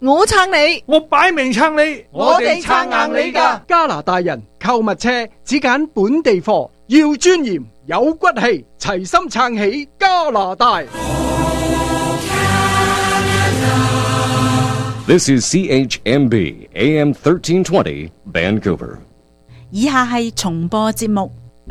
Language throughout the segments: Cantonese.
我撐你， 我擺明撐你， 我哋撐硬你㗎。 加拿大人購物車只揀本地貨，要尊嚴有骨氣，齊心撐起加拿大。 This is CHMB AM 1320 Vancouver。 以下係重播節目。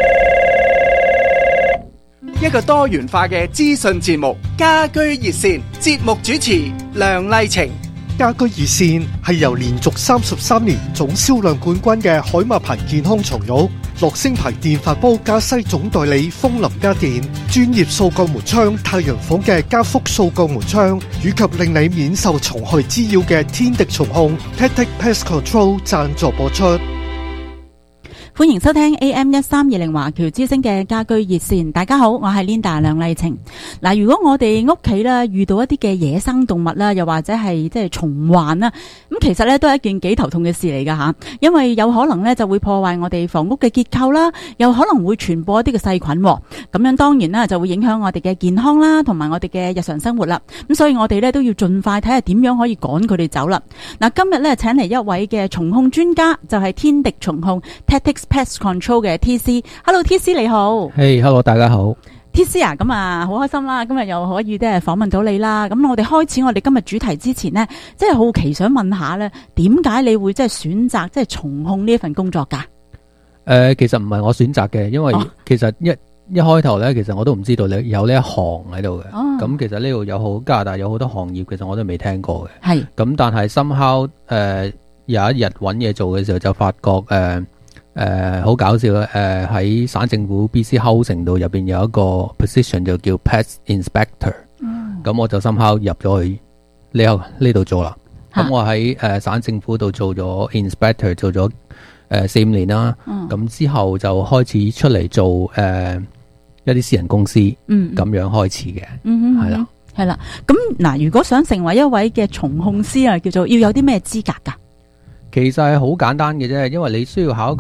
一個多元化嘅資訊節目，家居熱線，節目主持梁麗晴。 家居熱線係由連續33年總銷量冠軍嘅海馬牌健康床褥、樂聲牌電飯煲加西總代理風林家電、專業掃鋼門窗太陽房嘅加福掃鋼門窗，以及令你免受蟲害滋擾嘅天敵蟲控 Tactic Pest Control 贊助播出。 歡迎收聽 AM1320 華僑之聲嘅家居熱線。大家好，我係 Linda 梁麗晴。嗱，如果我哋屋企咧遇到一啲嘅野生動物啦，又或者係即係蟲患啦，咁其實咧都係一件幾頭痛嘅事嚟噶吓，因為有可能咧就會破壞我哋房屋嘅結構啦，又可能會傳播一啲嘅細菌，咁樣當然啦就會影響我哋嘅健康啦，同埋我哋嘅日常生活啦。咁所以我哋咧都要盡快睇下點樣可以趕佢哋走啦。嗱，今日咧請嚟一位嘅蟲控專家，就係天敵蟲控 Tactic Pest Control 嘅 TC。Hello TC 你好。 Hello 大家好。 TC 啊，咁啊好開心啦，今日又可以訪問到你啦。咁我哋開始我哋今日主題之前呢，即係好奇想問下咧，點解你會即係選擇即係蟲控呢一份工作噶？ 其實唔係我選擇嘅，因為其實一開頭咧，其實我都唔知道你有呢一行喺度嘅。咁其實呢度有好加拿大有好多行業，其實我都未聽過嘅。係。咁但係 somehow 有一日揾嘢做嘅時候，就發覺好搞笑啦！喺省政府 BC Housing 度入邊有一個 position 就叫 Pest Inspector。咁我就somehow入咗去呢度做啦。咁我喺省政府度做咗 Inspector 做咗4-5年啦。咁之後就開始出嚟做一啲私人公司，咁樣開始嘅。係啦， 係啦。咁嗱，如果想成為一位嘅蟲控師啊，叫做要有啲咩資格噶？ 其實係好簡單嘅啫，因為你需要考一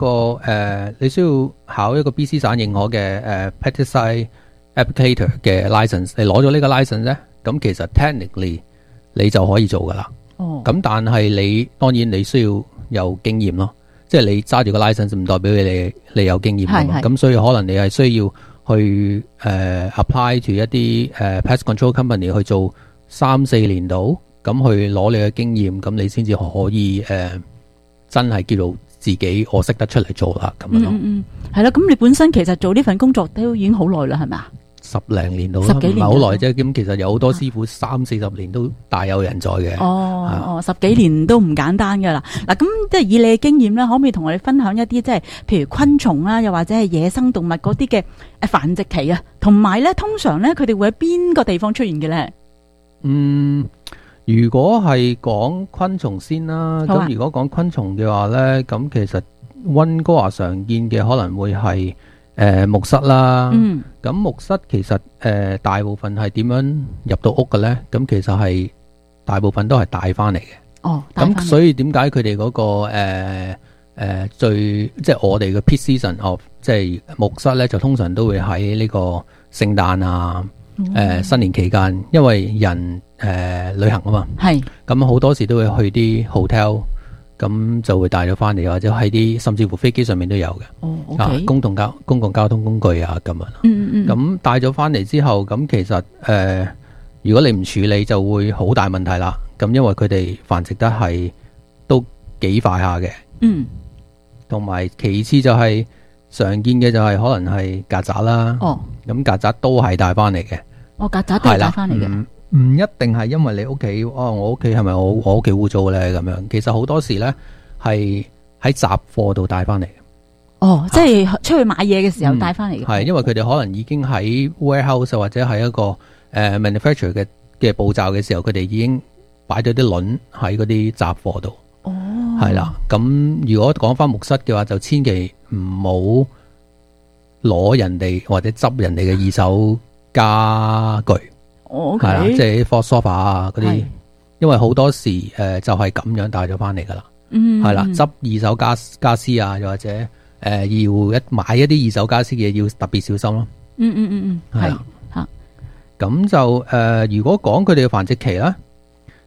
個 BC 省認可嘅Pesticide Applicator 嘅 license， 你攞咗呢個 license 咧，咁其實 technically 你就可以做噶啦。咁但係當然你需要有經驗咯，即係你揸住個 license 唔代表你有經驗㗎嘛。咁所以可能你係需要去apply to 一啲pest control company 去做3-4年度，咁去攞你嘅經驗，咁你先至可以真係叫做自己我識得出嚟做啦咁樣咯。 係啦，咁你本身其實做呢份工作都已經好耐啦，係咪啊 ？10零年到啦，唔係好耐啫。咁其實有好多師傅30-40年都大有人在嘅。 10幾年都唔簡單噶啦。嗱，咁即係以你嘅經驗咧，可唔可以同我哋分享一啲即係譬如昆蟲啦，又或者係野生動物嗰啲嘅繁殖期啊，同埋咧通常咧佢哋會喺邊個地方出現嘅咧？ 如果係講昆蟲先啦，咁如果講昆蟲嘅話呢，咁其實溫哥華常見嘅可能會係木虱啦。咁木虱其實大部分係點樣入到屋嘅呢？咁其實係大部分都係帶翻嚟嘅。咁所以點解佢哋嗰個即係我哋嘅 peak season of 即係木虱呢，就通常都會喺呢個聖誕啊。新年期間，因為人旅行啊嘛，咁好多時都會去啲 hotel，咁就會帶咗翻嚟，或者喺啲甚至乎飛機上面都有嘅。公共交通工具啊咁樣。咁帶咗翻嚟之後，咁其實如果你唔處理，就會好大問題啦。咁因為佢哋繁殖得係都幾快下嘅。同埋其次就係常見嘅就係可能係曱甴啦。咁曱甴都係帶翻嚟嘅。 曱甴都係帶翻嚟嘅。 唔一定係因為你屋企，我屋企係咪我屋企污糟咧咁樣？其實好多時咧係喺雜貨度帶翻嚟嘅。 即係出去買嘢嘅時候帶翻嚟嘅。 係因為佢哋可能已經喺 warehouse 或者係一個manufacture 嘅步驟嘅時候，佢哋已經擺咗啲卵喺嗰啲雜貨度。係啦，咁如果講翻木虱嘅話，就千祈唔好攞人哋或者執人哋嘅二手家具。係啦，即係 for sofa 啊嗰啲，因為好多時就係咁樣帶咗翻嚟噶啦。係啦，執二手家私啊，又或者要買一啲二手家私嘅嘢，要特別小心咯。係啦，咁就如果講佢哋嘅繁殖期啦，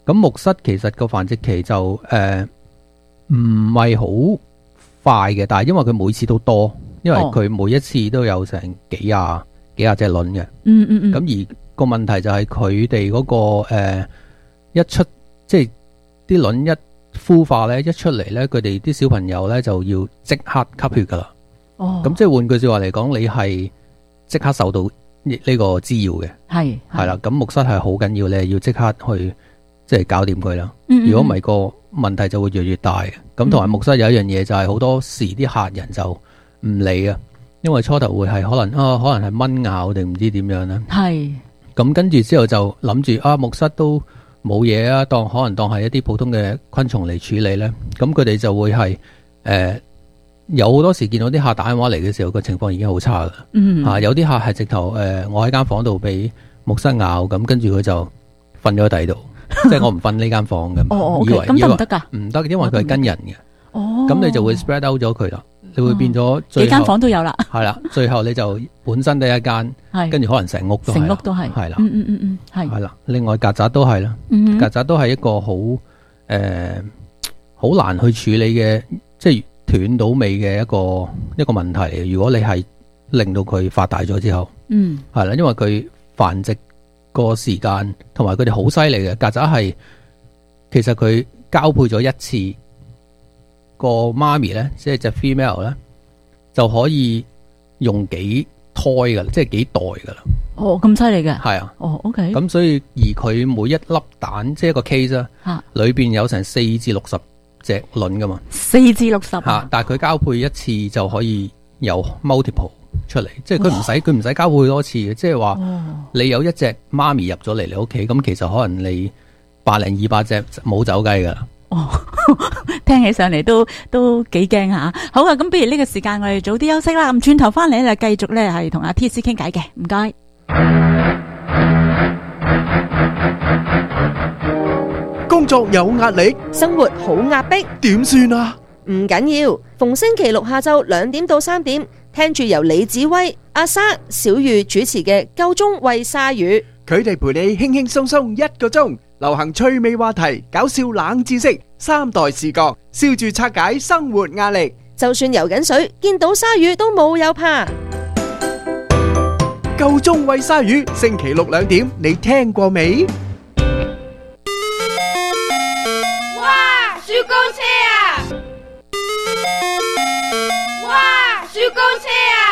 咁木虱其實個繁殖期就唔係好快嘅，但係因為佢每次都多，因為佢每一次都有成幾廿隻卵嘅。咁而個問題就係佢哋嗰個一出即係啲卵一孵化咧，一出嚟咧，佢哋啲小朋友咧就要即刻吸血噶啦。咁即係換句說話嚟講，你係即刻受到呢個滋擾嘅。係啦，咁木虱係好緊要，你係要即刻去即係搞掂佢啦。如果唔係，個問題就會越嚟越大嘅。咁同埋木虱有一樣嘢就係好多時啲客人就唔理啊，因為初頭會係可能係蚊咬定唔知點樣咧。咁跟住之後就諗住木虱都冇嘢啊，可能當係一啲普通嘅昆蟲嚟處理咧。咁佢哋就會係有好多時見到啲客打電話嚟嘅時候，個情況已經好差噶。有啲客係直頭我喺間房度俾木虱咬，咁跟住佢就瞓咗喺第度，即係我唔瞓呢間房咁。以為咁得唔得噶？唔得，因為佢係跟人嘅。咁你就會 spread out 咗佢啦，你會變咗幾間房都有啦。係啦，最後你就本身得一間，跟住可能成屋都係。係啦，係啦。另外曱甴都係啦，曱甴都係一個好難去處理嘅，即係斷到尾嘅一個問題嚟。如果你係令到佢發大咗之後，係啦，因為佢繁殖個時間同埋佢哋好犀利嘅。曱甴係其實佢交配咗一次，個媽咪咧，即係隻 female 咧，就可以用幾胎噶啦，即係幾代噶啦。 咁犀利嘅。係啊。OK。咁所以而佢每一粒蛋，即係一個 case 啊，裏邊有成4至60隻卵噶嘛。4至60。但係佢交配一次就可以有 multiple 出嚟，即係佢唔使交配多次嘅，即係話你有一隻媽咪入咗嚟你屋企，咁其實可能你100-200隻冇走雞噶啦。 聽起上嚟都幾驚吓。好啊，咁不如呢個時間我哋早啲休息啦。咁轉頭翻嚟咧，繼續咧係同阿 T C 傾偈嘅。唔該。 工作有壓力， 生活好壓迫， 點算啊？ 唔緊要，逢星期六下晝2點到3點，聽住由李子威、阿莎、小玉主持嘅《夠鐘喂鯊魚》， 佢哋陪你輕輕鬆鬆1個鐘，流行趣味話題、搞笑冷知識、3代視角，笑住拆解生活壓力。 就算游緊水，見到鯊魚都冇有怕。 夠鐘喂鯊魚，星期六2點，你聽過未？ 哇，雪糕車啊！哇，雪糕車啊！